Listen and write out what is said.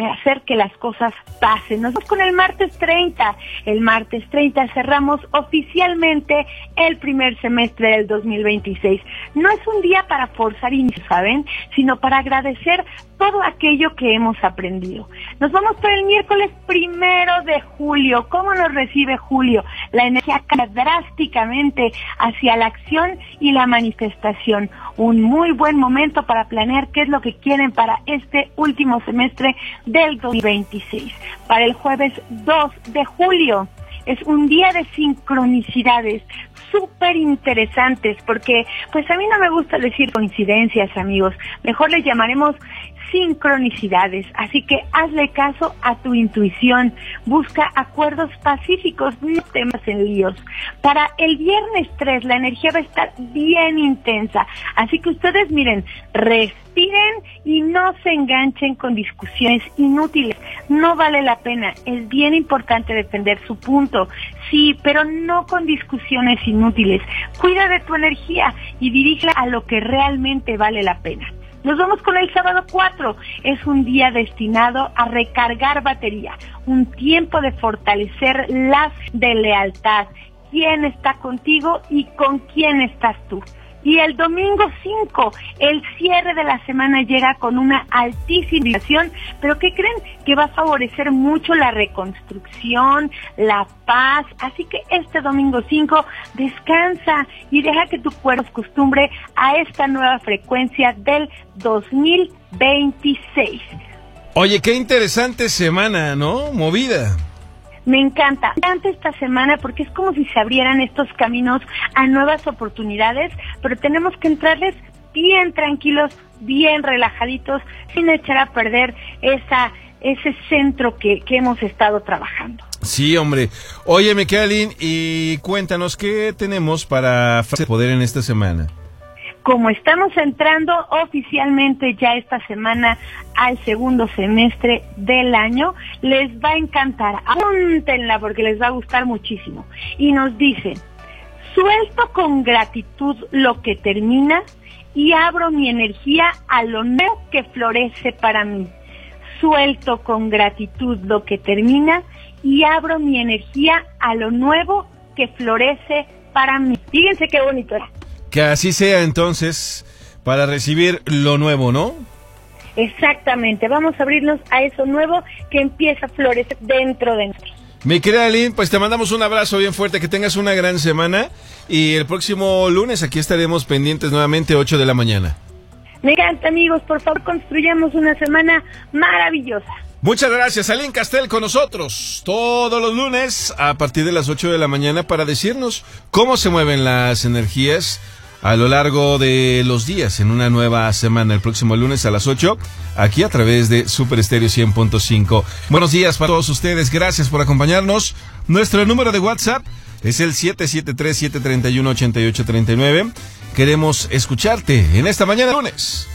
para hacer que las cosas pasen. Nos vamos con el martes 30. El martes 30 cerramos oficialmente el primer semestre del 2026. No es un día para forzar inicio, ¿saben? Sino para agradecer todo aquello que hemos aprendido. Nos vamos por el miércoles 1 de julio. ¿Cómo nos recibe Julio? La energía cambia drásticamente hacia la acción y la manifestación. Un muy buen momento para planear qué es lo que quieren para este último semestre del 2026. Para el jueves 2 de julio es un día de sincronicidades súper interesantes, porque pues a mí no me gusta decir coincidencias, amigos, mejor les llamaremos sincronicidades, así que hazle caso a tu intuición, busca acuerdos pacíficos, no temas en líos. Para el viernes 3 la energía va a estar bien intensa, así que ustedes miren, respiren y no se enganchen con discusiones inútiles, no vale la pena, es bien importante defender su punto, sí, pero no con discusiones inútiles, cuida de tu energía y dirígela a lo que realmente vale la pena. Nos vamos con el sábado 4, es un día destinado a recargar batería, un tiempo de fortalecer lazos de lealtad, quién está contigo y con quién estás tú. Y el domingo 5, el cierre de la semana llega con una altísima vibración, pero ¿qué creen? Que va a favorecer mucho la reconstrucción, la paz, así que este domingo 5 descansa y deja que tu cuerpo se acostumbre a esta nueva frecuencia del 2026. Oye, qué interesante semana, ¿no? Movida. Me encanta esta semana porque es como si se abrieran estos caminos a nuevas oportunidades, pero tenemos que entrarles bien tranquilos, bien relajaditos, sin echar a perder ese centro que hemos estado trabajando. Sí, hombre. Oye, Mikaelin, y cuéntanos, ¿qué tenemos para poder en esta semana? Como estamos entrando oficialmente ya esta semana al segundo semestre del año, les va a encantar, apúntenla porque les va a gustar muchísimo. Y nos dice, suelto con gratitud lo que termina y abro mi energía a lo nuevo que florece para mí. Suelto con gratitud lo que termina y abro mi energía a lo nuevo que florece para mí. Fíjense qué bonito era. Que así sea entonces, para recibir lo nuevo, ¿no? Exactamente, vamos a abrirnos a eso nuevo que empieza a florecer dentro de nosotros. Mi querida Lynn, pues te mandamos un abrazo bien fuerte, que tengas una gran semana y el próximo lunes aquí estaremos pendientes nuevamente 8 de la mañana. Me encanta, amigos, por favor construyamos una semana maravillosa. Muchas gracias, Aline Castel con nosotros todos los lunes a partir de las 8 de la mañana para decirnos cómo se mueven las energías a lo largo de los días en una nueva semana, el próximo lunes a las 8, aquí a través de Super Estéreo 100.5. Buenos días para todos ustedes, gracias por acompañarnos. Nuestro número de WhatsApp es el 773-731-8839. Queremos escucharte en esta mañana de lunes.